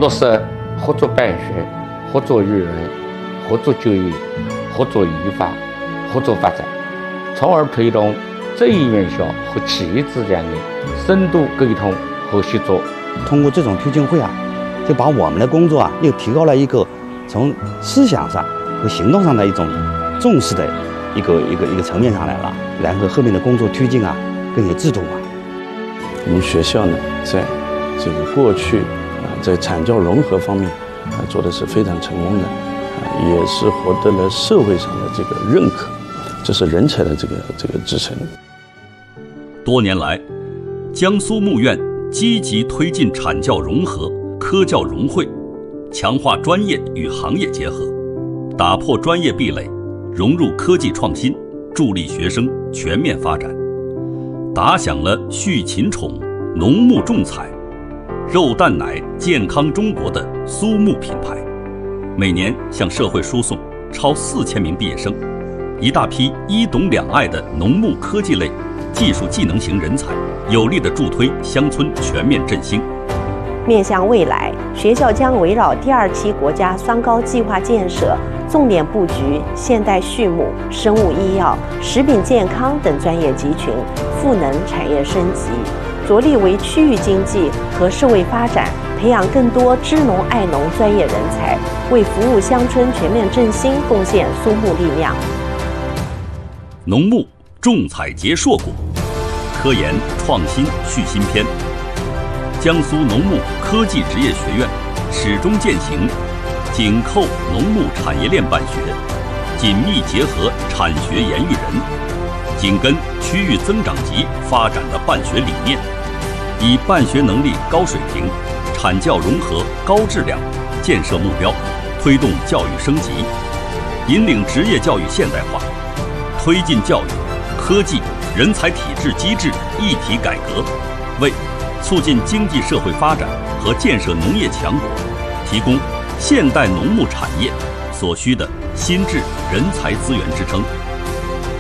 落实合作办学、合作育人、合作就业、合作育发、合作发展，从而推动职业院校和企业之间的深度沟通和协作。 通过这种推进会就把我们的工作又提高了一个从思想上和行动上的一种重视的一个层面上来了，然后后面的工作推进更有制度化。 我们学校呢，在这个过去在产教融合方面做的是非常成功的，也是获得了社会上的这个认可，这是人才的这个支撑。 多年来，江苏牧院积极推进产教融合、科教融汇，强化专业与行业结合，打破专业壁垒，融入科技创新，助力学生全面发展，打响了畜禽宠、农牧种采、肉蛋奶健康中国的苏牧品牌，每年向社会输送超4000名毕业生，一大批一懂两爱的农牧科技类技术技能型人才，有力地助推乡村全面振兴。 面向未来，学校将围绕第2期国家双高计划建设，重点布局现代畜牧、生物医药、食品健康等专业集群，赋能产业升级，着力为区域经济和社会发展培养更多知农爱农专业人才，为服务乡村全面振兴贡献苏牧力量。 农牧种采结硕果，科研创新续新篇。江苏农牧科技职业学院始终践行紧扣农牧产业链办学，紧密结合产学研育人，紧跟区域增长极发展的办学理念，以办学能力高水平、产教融合高质量建设目标，推动教育升级，引领职业教育现代化，推进教育、科技、人才体制机制一体改革，为促进经济社会发展和建设农业强国提供现代农牧产业所需的心智人才资源支撑。